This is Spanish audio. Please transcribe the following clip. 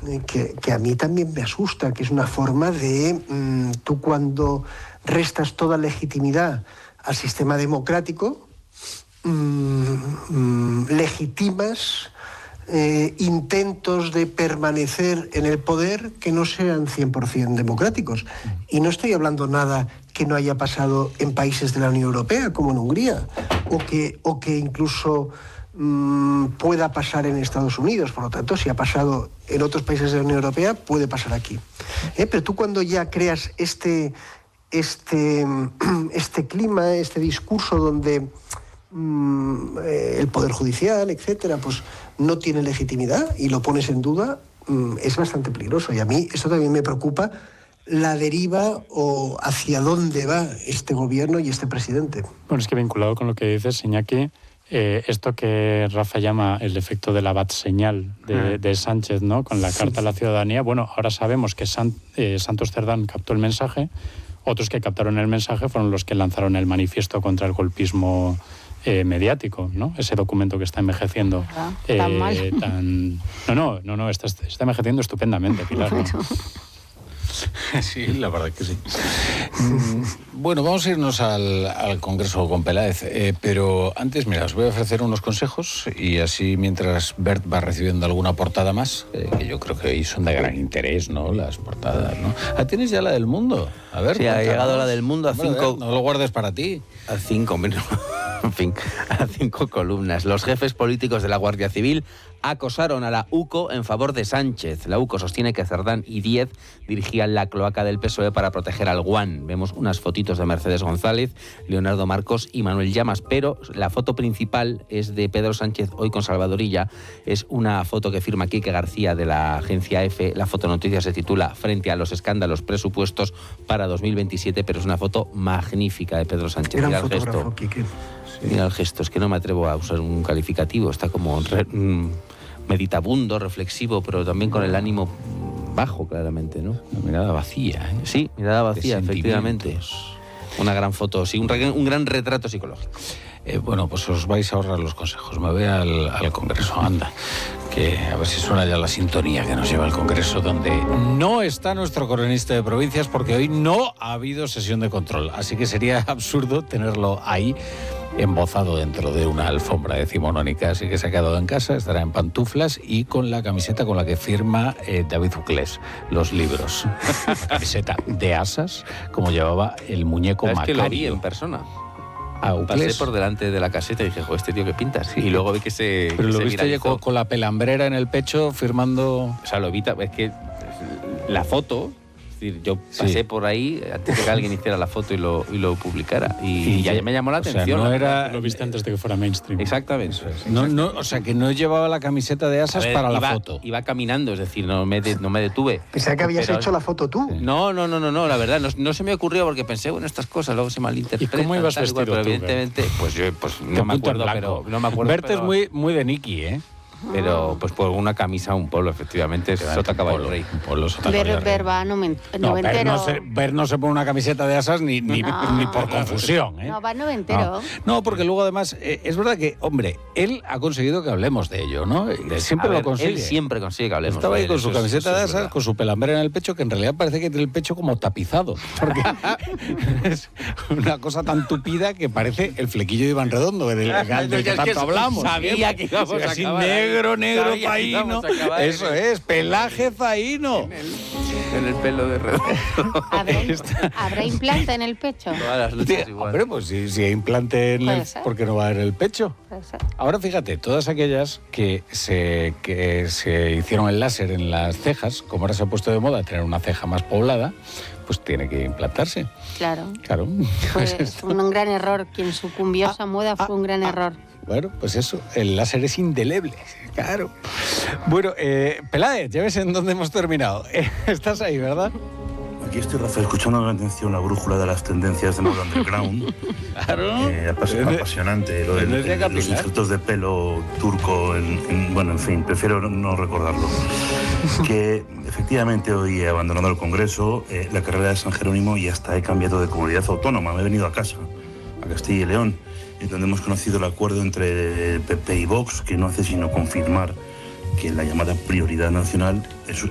que a mí también me asusta, que es una forma de... tú cuando restas toda legitimidad al sistema democrático, legitimas intentos de permanecer en el poder que no sean 100% democráticos. Y no estoy hablando nada que no haya pasado en países de la Unión Europea, como en Hungría, o que incluso pueda pasar en Estados Unidos. Por lo tanto, si ha pasado en otros países de la Unión Europea, puede pasar aquí. Pero tú cuando ya creas este clima, este discurso donde el Poder Judicial, etcétera, pues no tiene legitimidad y lo pones en duda, es bastante peligroso. Y a mí esto también me preocupa, la deriva o hacia dónde va este gobierno y este presidente. Bueno, es que vinculado con lo que dices, Iñaki, esto que Rafa llama el efecto de la bat-señal de Sánchez, ¿no?, con la Carta a la Ciudadanía, bueno, ahora sabemos que Santos Cerdán captó el mensaje, otros que captaron el mensaje fueron los que lanzaron el manifiesto contra el golpismo mediático, ¿no? Ese documento que está envejeciendo. Tan mal. No, está envejeciendo estupendamente, Pilar, ¿no? Sí, la verdad que sí. Bueno, vamos a irnos al Congreso con Peláez, pero antes, mira, os voy a ofrecer unos consejos y así mientras Bert va recibiendo alguna portada más, que yo creo que hoy son de gran interés, ¿no?, las portadas, ¿no? Ah, ¿tienes ya la del Mundo? A ver. Sí, ha llegado la del Mundo a 5... No lo guardes para ti. A 5, en fin, a 5 columnas. Los jefes políticos de la Guardia Civil acosaron a la UCO en favor de Sánchez. La UCO sostiene que Cerdán y Díez dirigían la cloaca del PSOE para proteger al Guan. Vemos unas fotitos de Mercedes González, Leonardo Marcos y Manuel Llamas, pero la foto principal es de Pedro Sánchez hoy con Salvadorilla. Es una foto que firma Quique García de la agencia EFE. La fotonoticia se titula Frente a los escándalos presupuestos para 2027, pero es una foto magnífica de Pedro Sánchez. Gran fotógrafo, Quique. Mira el gesto, es que no me atrevo a usar un calificativo, está como meditabundo, reflexivo, pero también con el ánimo bajo, claramente, ¿no? Una mirada vacía, ¿eh? Sí, mirada vacía, efectivamente. Una gran foto, sí, un gran retrato psicológico. Bueno, pues os vais a ahorrar los consejos. Me voy al Congreso, anda. Que a ver si suena ya la sintonía que nos lleva al Congreso, donde no está nuestro cronista de provincias, porque hoy no ha habido sesión de control. Así que sería absurdo tenerlo ahí, embozado dentro de una alfombra decimonónica. Así que se ha quedado en casa, estará en pantuflas y con la camiseta con la que firma David Uclés los libros. La camiseta de asas, como llevaba el muñeco Macario. Es que lo vi en persona. Pasé por delante de la caseta y dije, joder, este tío qué pinta. Sí. Y luego vi que se Pero que lo se viste viralizó. con la pelambrera en el pecho firmando... O sea, lo vi, es que la foto... Es decir, yo pasé por ahí antes de que alguien hiciera la foto y lo publicara. Y ya me llamó la atención. O sea, no era... Lo viste antes de que fuera mainstream. Exactamente. No, o sea, que no llevaba la camiseta de asas para la foto. Iba caminando, es decir, no me detuve. Pensaba que habías hecho la foto tú. No, la verdad, no se me ocurrió porque pensé, bueno, estas cosas luego se malinterpretan. ¿Y cómo ibas vestido pero tú, evidentemente, pues yo no me acuerdo, pero no me acuerdo. Verte es muy de Nicky, ¿eh? Pero pues por una camisa, un polo, efectivamente, es Sota Caballo Rey. Ver va noventero. Ver no se pone una camiseta de asas ni por confusión, ¿eh? No, va noventero. No, porque luego además, es verdad que, hombre, él ha conseguido que hablemos de ello, ¿no? Siempre lo consigue. Él siempre consigue que hablemos. Estaba de ahí con él, su camiseta de asas, con su pelambrera en el pecho, que en realidad parece que tiene el pecho como tapizado. Porque es una cosa tan tupida que parece el flequillo de Iván Redondo, del que tanto hablamos. Sabía que íbamos a así acabar negro, zaino. Eso es, pelaje zaino. En el pelo de Redondo. ¿Habrá implante en el pecho? Todas las luchas igual. Hombre, pues si hay implante en el... ¿Por qué no va a haber el pecho? Ahora fíjate, todas aquellas que se hicieron el láser en las cejas, como ahora se ha puesto de moda tener una ceja más poblada, pues tiene que implantarse. Claro. Pues un gran error. Quien sucumbió a esa moda fue un gran error. Bueno, pues eso, el láser es indeleble, claro. Bueno, Peláez, ya ves en dónde hemos terminado. Estás ahí, ¿verdad? Aquí estoy, Rafael, escuchando con atención la brújula de las tendencias de moda underground. Claro. Apasionante. Los injertos de pelo turco, en fin, prefiero no recordarlo. Que efectivamente hoy he abandonado el Congreso, la carrera de San Jerónimo, y hasta he cambiado de comunidad autónoma. Me he venido a casa, a Castilla y León, en donde hemos conocido el acuerdo entre PP y Vox, que no hace sino confirmar que la llamada prioridad nacional es